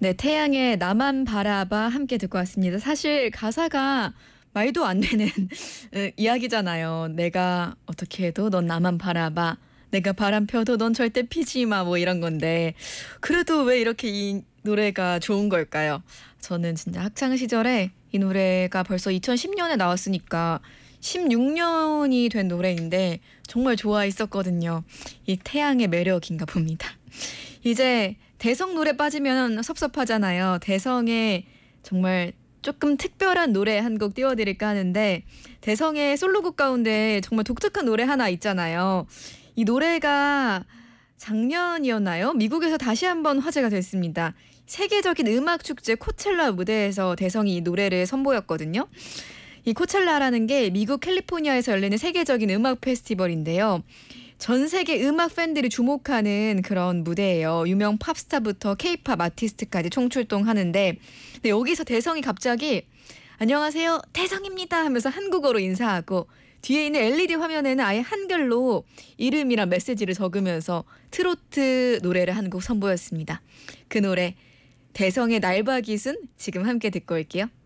네, 태양의 나만 바라봐 함께 듣고 왔습니다. 사실 가사가 말도 안 되는 이야기잖아요. 내가 어떻게 해도 넌 나만 바라봐. 내가 바람 펴도 넌 절대 피지 마. 뭐 이런 건데. 그래도 왜 이렇게 이 노래가 좋은 걸까요? 저는 진짜 학창 시절에 이 노래가 벌써 2010년에 나왔으니까 16년이 된 노래인데 정말 좋아했었거든요. 이 태양의 매력인가 봅니다. 이제 대성 노래 빠지면 섭섭하잖아요. 대성의 정말 조금 특별한 노래 한 곡 띄워드릴까 하는데 대성의 솔로곡 가운데 정말 독특한 노래 하나 있잖아요. 이 노래가 작년이었나요? 미국에서 다시 한번 화제가 됐습니다. 세계적인 음악 축제 코첼라 무대에서 대성이 이 노래를 선보였거든요. 이 코첼라라는 게 미국 캘리포니아에서 열리는 세계적인 음악 페스티벌인데요. 전 세계 음악 팬들이 주목하는 그런 무대예요. 유명 팝스타부터 케이팝 아티스트까지 총출동하는데 근데 여기서 대성이 갑자기 안녕하세요 대성입니다 하면서 한국어로 인사하고 뒤에 있는 LED 화면에는 아예 한글로 이름이랑 메시지를 적으면서 트로트 노래를 한 곡 선보였습니다. 그 노래 대성의 날바깃은 지금 함께 듣고 올게요.